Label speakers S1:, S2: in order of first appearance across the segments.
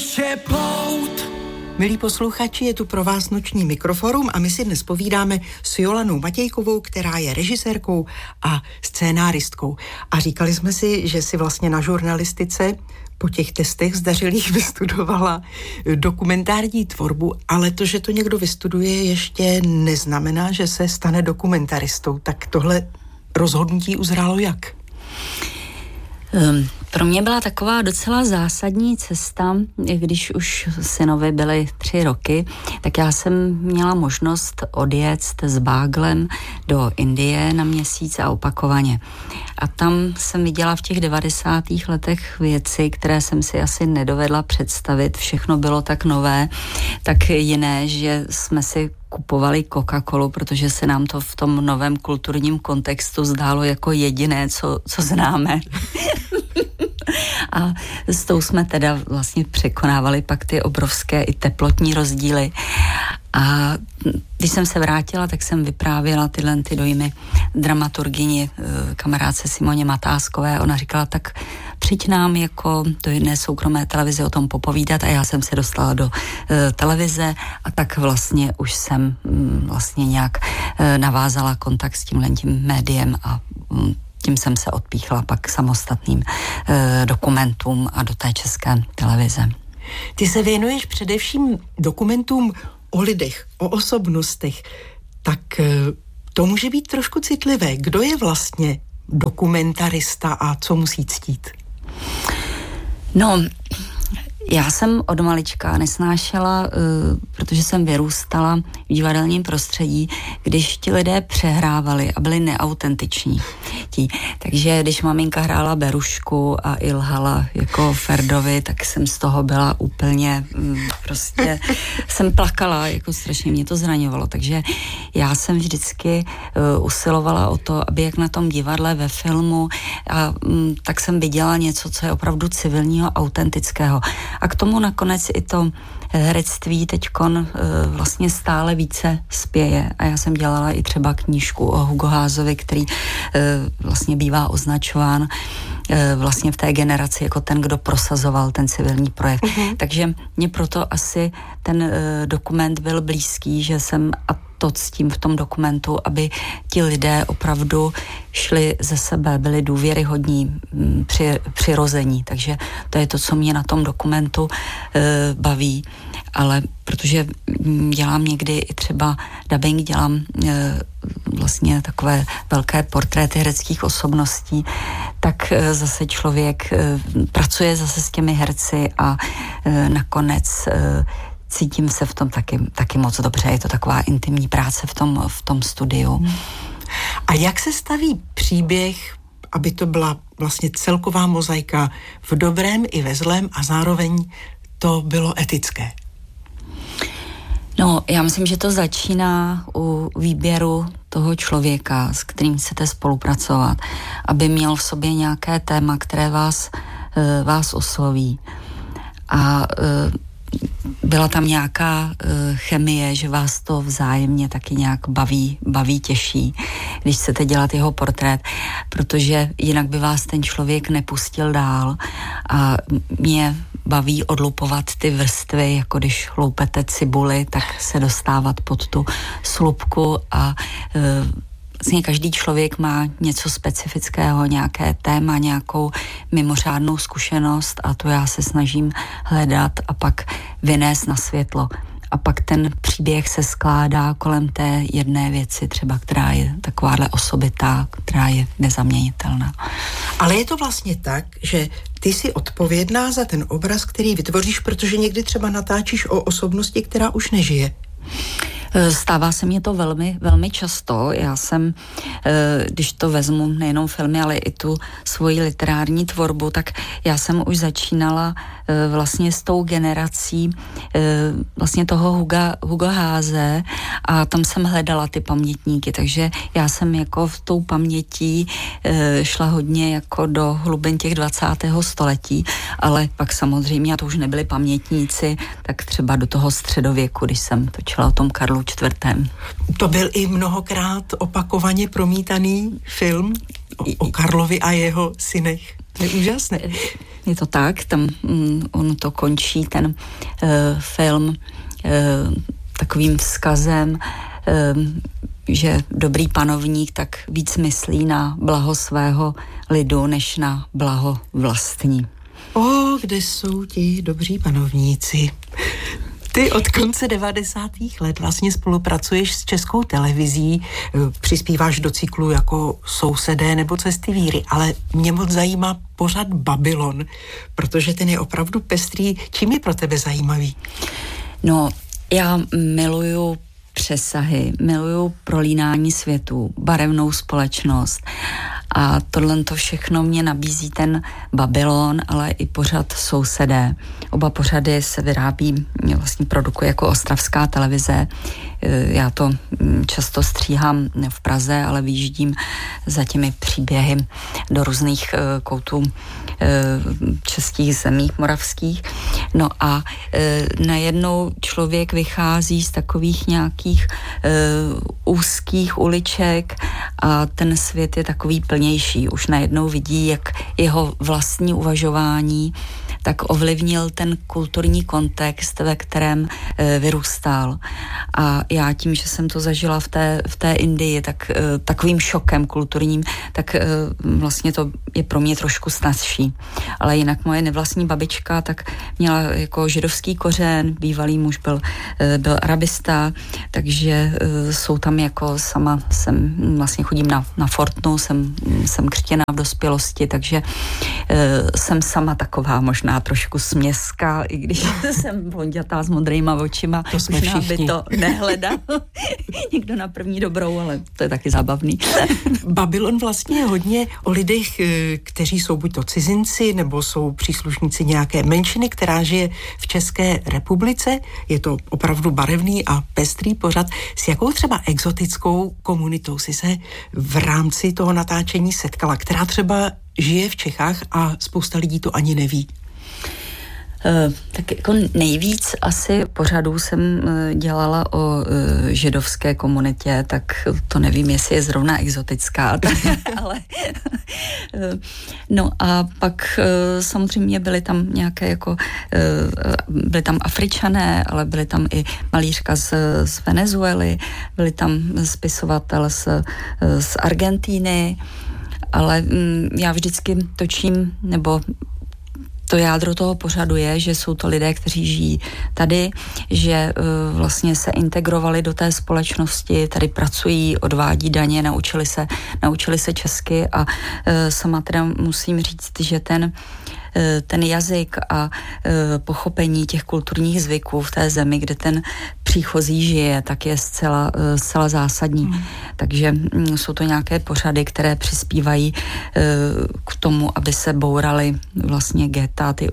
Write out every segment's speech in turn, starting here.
S1: je plout.
S2: Milí posluchači, je tu pro vás Noční mikroforum a my si dnes povídáme s Jolanou Matějkovou, která je režisérkou a scénáristkou. A říkali jsme si, že si vlastně na žurnalistice po těch testech zdařilých vystudovala dokumentární tvorbu, ale to, že to někdo vystuduje, ještě neznamená, že se stane dokumentaristou. Tak tohle rozhodnutí uzrálo jak?
S3: Pro mě byla taková docela zásadní cesta, když už synovi byly 3 roky, tak já jsem měla možnost odjet s báglem do Indie na měsíc a opakovaně. A tam jsem viděla v těch 90. letech věci, které jsem si asi nedovedla představit. Všechno bylo tak nové, tak jiné, že jsme si kupovali Coca-Colu, protože se nám to v tom novém kulturním kontextu zdálo jako jediné, co známe. A s tou jsme teda vlastně překonávali pak ty obrovské i teplotní rozdíly. A když jsem se vrátila, tak jsem vyprávěla tyhle dojmy dramaturgyni, kamarádce Simoně Matáskové. Ona říkala, tak přijď nám jako do jedné soukromé televize o tom popovídat, a já jsem se dostala do televize a tak vlastně už jsem vlastně nějak navázala kontakt s tím médiem a tím jsem se odpíchla pak samostatným dokumentům a do té České televize.
S2: Ty se věnuješ především dokumentům o lidech, o osobnostech, tak to může být trošku citlivé. Kdo je vlastně dokumentarista a co musí ctít?
S3: No, já jsem od malička nesnášela, protože jsem vyrůstala v divadelním prostředí, když ti lidé přehrávali a byli neautentiční. Takže když maminka hrála Berušku a i lhala jako Ferdovi, tak jsem z toho byla úplně prostě, jsem plakala, jako strašně mě to zraňovalo. Takže já jsem vždycky usilovala o to, aby jak na tom divadle, ve filmu, a tak jsem viděla něco, co je opravdu civilního, autentického. A k tomu nakonec i to herectví teďkon vlastně stále více spěje. A já jsem dělala i třeba knížku o Hugo Házovi, který vlastně bývá označován vlastně v té generaci jako ten, kdo prosazoval ten civilní projev. Takže mě proto asi ten dokument byl blízký, že jsem a to ctím v tom dokumentu, aby ti lidé opravdu šli ze sebe, byli důvěryhodní, přirození. Takže to je to, co mě na tom dokumentu baví. Ale protože dělám někdy i třeba dubbing, dělám vlastně takové velké portréty hereckých osobností, tak zase člověk pracuje zase s těmi herci a nakonec cítím se v tom taky moc dobře. Je to taková intimní práce v tom studiu.
S2: A jak se staví příběh, aby to byla vlastně celková mozaika v dobrém i ve zlém a zároveň to bylo etické?
S3: No, já myslím, že to začíná u výběru toho člověka, s kterým chcete spolupracovat, aby měl v sobě nějaké téma, které vás osloví. A byla tam nějaká chemie, že vás to vzájemně taky nějak baví, těší, když chcete dělat jeho portrét, protože jinak by vás ten člověk nepustil dál. A mě baví odlupovat ty vrstvy, jako když loupete cibuli, tak se dostávat pod tu slupku a vlastně každý člověk má něco specifického, nějaké téma, nějakou mimořádnou zkušenost a to já se snažím hledat a pak vynést na světlo. A pak ten příběh se skládá kolem té jedné věci, třeba která je takováhle osobitá, která je nezaměnitelná.
S2: Ale je to vlastně tak, že ty jsi odpovědná za ten obraz, který vytvoříš, protože někdy třeba natáčíš o osobnosti, která už nežije.
S3: Stává se mě to velmi, velmi často. Já jsem, když to vezmu nejenom filmy, ale i tu svoji literární tvorbu, tak já jsem už začínala vlastně s tou generací vlastně toho Huga Háze a tam jsem hledala ty pamětníky, takže já jsem jako v tou pamětí šla hodně jako do hlubin těch 20. století, ale pak samozřejmě, a to už nebyli pamětníci, tak třeba do toho středověku, když jsem točila o tom Karlu IV.
S2: To byl i mnohokrát opakovaně promítaný film o Karlovi a jeho synech. To je úžasné.
S3: je to tak, tam on to končí, ten film, takovým vzkazem, že dobrý panovník tak víc myslí na blaho svého lidu, než na blaho vlastní.
S2: Kde jsou ti dobří panovníci? Ty od konce 90. let vlastně spolupracuješ s Českou televizí, přispíváš do cyklu jako Sousedé nebo Cesty víry, ale mě moc zajímá pořad Babylon, protože ten je opravdu pestrý. Čím je pro tebe zajímavý?
S3: No, já miluju přesahy, miluju prolínání světů, barevnou společnost a tohle to všechno mě nabízí ten Babylon, ale i pořad Sousedé. Oba pořady se vyrábí, vlastně produkuje jako ostravská televize. Já to často stříhám v Praze, ale vyjíždím za těmi příběhy do různých koutů českých zemí, moravských. No a najednou člověk vychází z takových nějakých úzkých uliček a ten svět je takový plnější. Už najednou vidí, jak jeho vlastní uvažování tak ovlivnil ten kulturní kontext, ve kterém vyrůstal. A já tím, že jsem to zažila v té Indii, tak takovým šokem kulturním, tak vlastně to je pro mě trošku snazší. Ale jinak moje nevlastní babička tak měla jako židovský kořen, bývalý muž byl arabista, takže jsou tam jako sama, vlastně chodím na Fortnu, jsem křtěná v dospělosti, takže jsem sama taková možná trošku směska, i když jsem blondětá s modrýma očima,
S2: to jsme
S3: možná
S2: všichni.
S3: by to nehledal někdo na první dobrou, ale to je taky zábavný.
S2: Babylon vlastně je hodně o lidech, kteří jsou buď to cizinci, nebo jsou příslušníci nějaké menšiny, která žije v České republice. Je to opravdu barevný a pestrý pořad. S jakou třeba exotickou komunitou si se v rámci toho natáčení setkala, která třeba žije v Čechách a spousta lidí to ani neví?
S3: Tak jako nejvíc asi pořadů jsem dělala o židovské komunitě, tak to nevím, jestli je zrovna exotická, ale no a pak samozřejmě byly tam nějaké jako, byly tam Afričané, ale byly tam i malířka z Venezuely, byly tam spisovatel z Argentíny, ale já vždycky točím, nebo to jádro toho pořadu je, že jsou to lidé, kteří žijí tady, že vlastně se integrovali do té společnosti, tady pracují, odvádí daně, naučili se česky a sama teda musím říct, že ten jazyk a pochopení těch kulturních zvyků v té zemi, kde ten příchozí žije, tak je zcela zásadní. Takže jsou to nějaké pořady, které přispívají k tomu, aby se bouraly vlastně geta, ty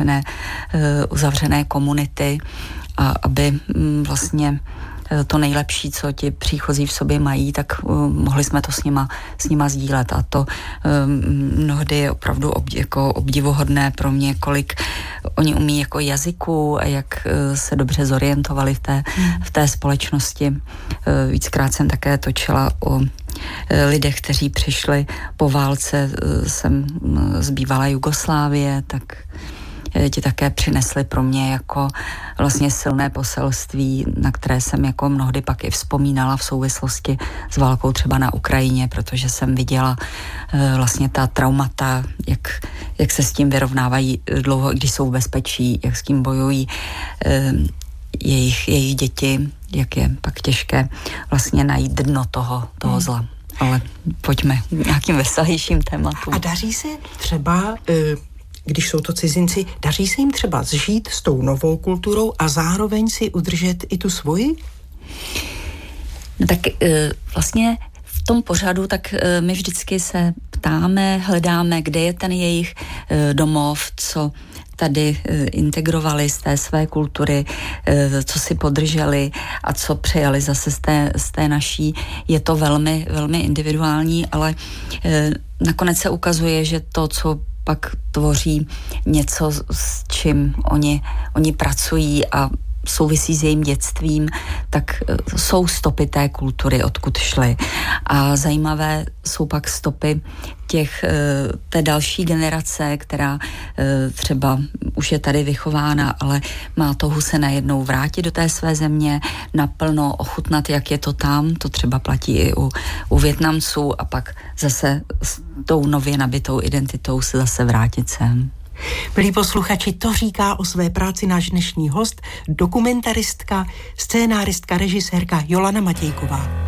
S3: uzavřené komunity a aby vlastně to nejlepší, co ti příchozí v sobě mají, tak mohli jsme to s nima sdílet a to mnohdy je opravdu jako obdivuhodné pro mě, kolik oni umí jako jazyků a jak se dobře zorientovali v té společnosti. Víckrát jsem také točila o lidech, kteří přišli po válce sem z bývalé Jugoslávie, tak ti také přinesli pro mě jako vlastně silné poselství, na které jsem jako mnohdy pak i vzpomínala v souvislosti s válkou třeba na Ukrajině, protože jsem viděla vlastně ta traumata, jak se s tím vyrovnávají dlouho, když jsou v bezpečí, jak s tím bojují jejich děti, jak je pak těžké vlastně najít dno toho zla. Ale pojďme k nějakým veselějším tématům. A
S2: daří se třeba když jsou to cizinci, daří se jim třeba zžít s tou novou kulturou a zároveň si udržet i tu svoji?
S3: No tak vlastně v tom pořadu tak my vždycky se ptáme, hledáme, kde je ten jejich domov, co tady integrovali z té své kultury, co si podrželi a co přejali zase z té naší. Je to velmi, velmi individuální, ale nakonec se ukazuje, že to, co pak tvoří něco, s čím oni pracují a souvisí s jejím dětstvím, tak jsou stopy té kultury, odkud šly. A zajímavé jsou pak stopy té další generace, která třeba už je tady vychována, ale má touhu se najednou vrátit do té své země, naplno ochutnat, jak je to tam, to třeba platí i u Vietnamců, a pak zase s tou nově nabitou identitou se zase vrátit sem.
S2: Milí posluchači, to říká o své práci náš dnešní host, dokumentaristka, scénáristka, režisérka Jolana Matějková.